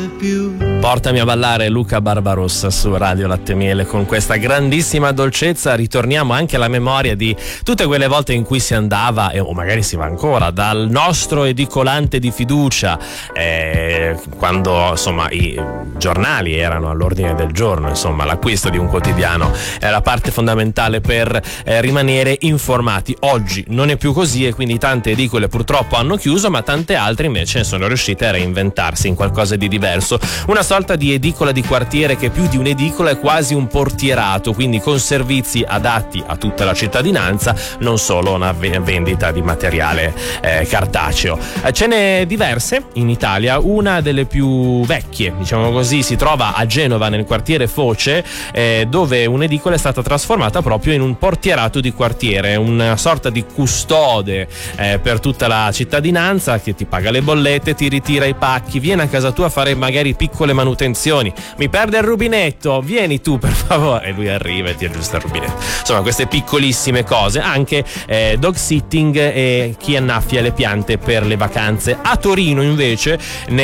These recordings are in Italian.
Portami a ballare Luca Barbarossa su Radio Latte Miele con questa grandissima dolcezza. Ritorniamo anche alla memoria di tutte quelle volte in cui si andava, o magari si va ancora, dal nostro edicolante di fiducia, quando insomma i giornali erano all'ordine del giorno, insomma l'acquisto di un quotidiano è la parte fondamentale per rimanere informati. Oggi non è più così e quindi tante edicole purtroppo hanno chiuso, ma tante altre invece sono riuscite a reinventarsi in qualcosa di diverso, una sorta di edicola di quartiere che più di un'edicola è quasi un portierato, quindi con servizi adatti a tutta la cittadinanza, non solo una vendita di materiale cartaceo. Ce n'è diverse in Italia, una delle più vecchie, diciamo così, si trova a Genova nel quartiere Foce, dove un'edicola è stata trasformata proprio in un portierato di quartiere, una sorta di custode per tutta la cittadinanza, che ti paga le bollette, ti ritira i pacchi, viene a casa tua a fare magari piccole manutenzioni. Mi perde il rubinetto, vieni tu per favore, e lui arriva e ti aggiusta il rubinetto. Insomma, queste piccolissime cose. Anche dog sitting e chi annaffia le piante per le vacanze. A Torino invece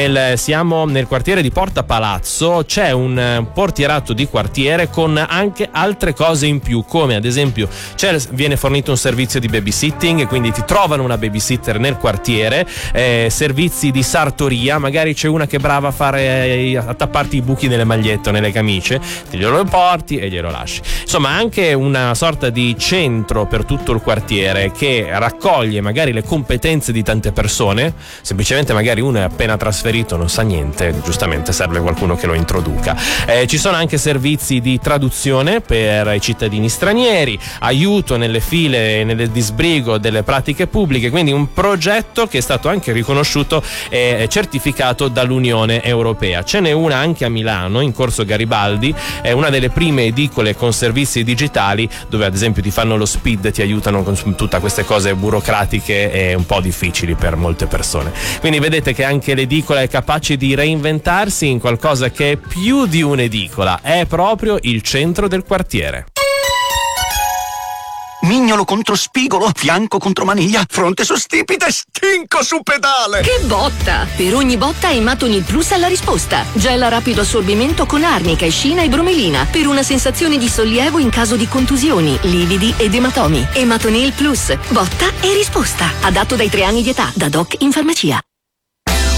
siamo nel quartiere di Porta Palazzo, c'è un portierato di quartiere con anche altre cose in più, come ad esempio viene fornito un servizio di babysitting, quindi ti trovano una babysitter nel quartiere, servizi di sartoria, magari c'è una che è brava a tapparti i buchi nelle magliette o nelle camicie, ti glielo porti e glielo lasci. Insomma, anche una sorta di centro per tutto il quartiere che raccoglie magari le competenze di tante persone. Semplicemente magari uno è appena trasferito, non sa niente, giustamente serve qualcuno che lo introduca. Ci sono anche servizi di traduzione per i cittadini stranieri, aiuto nelle file e nel disbrigo delle pratiche pubbliche, quindi un progetto che è stato anche riconosciuto e certificato dall'Unione Europea. Ce n'è una anche a Milano, in Corso Garibaldi, è una delle prime edicole con servizi digitali, dove ad esempio ti fanno lo speed, ti aiutano con tutte queste cose burocratiche e un po' difficili per molte persone. Quindi vedete che anche l'edicola è capace di reinventarsi in qualcosa che è più di un'edicola, è proprio il centro del quartiere. Mignolo contro spigolo, fianco contro maniglia, fronte su stipite, stinco su pedale. Che botta! Per ogni botta Ematonil Plus ha la risposta. Gel a rapido assorbimento con arnica, escina e bromelina per una sensazione di sollievo in caso di contusioni, lividi ed ematomi. Ematonil Plus, botta e risposta. Adatto dai 3 anni di età, da Doc in farmacia.